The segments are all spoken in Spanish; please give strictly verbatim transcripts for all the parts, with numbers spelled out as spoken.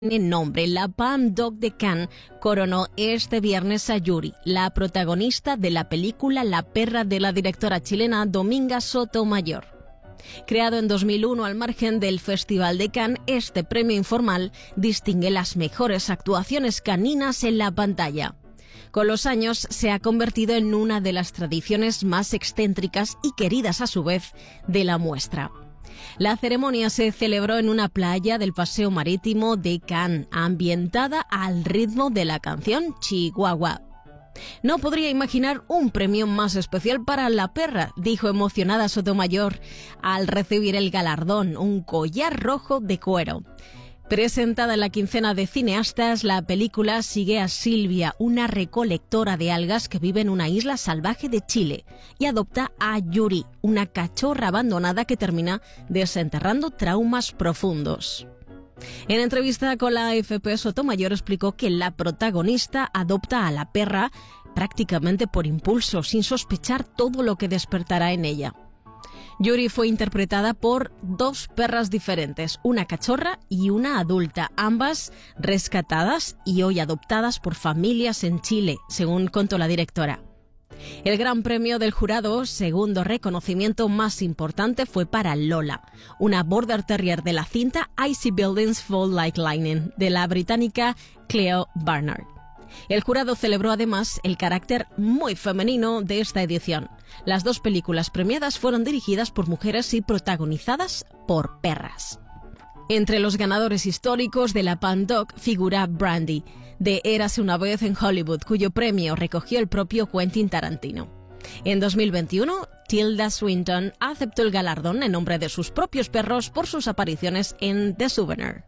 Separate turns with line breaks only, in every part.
En nombre, la Palme d'Or de Cannes coronó este viernes a Yuri, la protagonista de la película La perra de la directora chilena Dominga Sotomayor. Creado en dos mil uno al margen del Festival de Cannes, este premio informal distingue las mejores actuaciones caninas en la pantalla. Con los años se ha convertido en una de las tradiciones más excéntricas y queridas a su vez de la muestra. La ceremonia se celebró en una playa del Paseo Marítimo de Cannes, ambientada al ritmo de la canción Chihuahua. No podría imaginar un premio más especial para La perra, dijo emocionada Sotomayor al recibir el galardón, un collar rojo de cuero. Presentada en la quincena de cineastas, la película sigue a Silvia, una recolectora de algas que vive en una isla salvaje de Chile, y adopta a Yuri, una cachorra abandonada que termina desenterrando traumas profundos. En entrevista con la A F P, Sotomayor explicó que la protagonista adopta a la perra prácticamente por impulso, sin sospechar todo lo que despertará en ella. Yuri fue interpretada por dos perras diferentes, una cachorra y una adulta, ambas rescatadas y hoy adoptadas por familias en Chile, según contó la directora. El gran premio del jurado, segundo reconocimiento más importante, fue para Lola, una border terrier de la cinta I See Buildings Fall Like Lightning, de la británica Cleo Barnard. El jurado celebró además el carácter muy femenino de esta edición. Las dos películas premiadas fueron dirigidas por mujeres y protagonizadas por perras. Entre los ganadores históricos de la Palme d'Or figura Brandy, de Érase una vez en Hollywood, cuyo premio recogió el propio Quentin Tarantino. En dos mil veintiuno, Tilda Swinton aceptó el galardón en nombre de sus propios perros por sus apariciones en The Souvenir.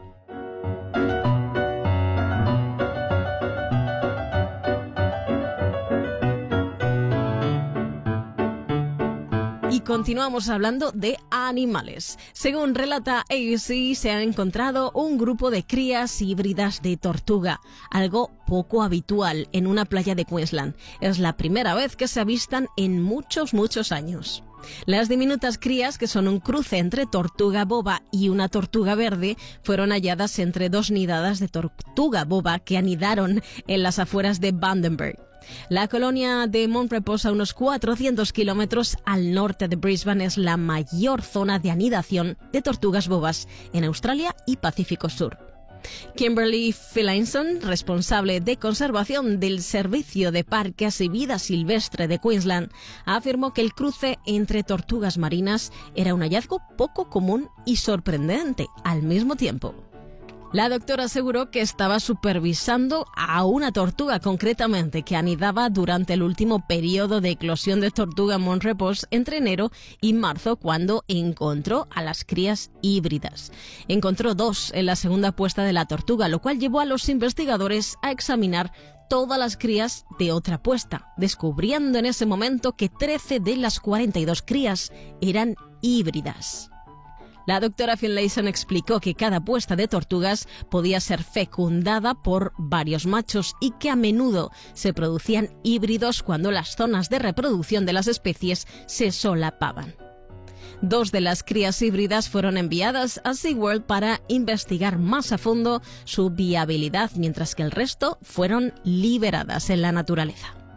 Y continuamos hablando de animales. Según relata A B C, se ha encontrado un grupo de crías híbridas de tortuga, algo poco habitual en una playa de Queensland. Es la primera vez que se avistan en muchos, muchos años. Las diminutas crías, que son un cruce entre tortuga boba y una tortuga verde, fueron halladas entre dos nidadas de tortuga boba que anidaron en las afueras de Bundaberg. La colonia de Mont Repos, a unos cuatrocientos kilómetros al norte de Brisbane, es la mayor zona de anidación de tortugas bobas en Australia y Pacífico Sur. Kimberly Finlayson, responsable de conservación del Servicio de Parques y Vida Silvestre de Queensland, afirmó que el cruce entre tortugas marinas era un hallazgo poco común y sorprendente al mismo tiempo. La doctora aseguró que estaba supervisando a una tortuga concretamente que anidaba durante el último periodo de eclosión de tortuga Mont Repos entre enero y marzo, cuando encontró a las crías híbridas. Encontró dos en la segunda puesta de la tortuga, lo cual llevó a los investigadores a examinar todas las crías de otra puesta, descubriendo en ese momento que trece de las cuarenta y dos crías eran híbridas. La doctora Finlayson explicó que cada puesta de tortugas podía ser fecundada por varios machos y que a menudo se producían híbridos cuando las zonas de reproducción de las especies se solapaban. Dos de las crías híbridas fueron enviadas a SeaWorld para investigar más a fondo su viabilidad, mientras que el resto fueron liberadas en la naturaleza.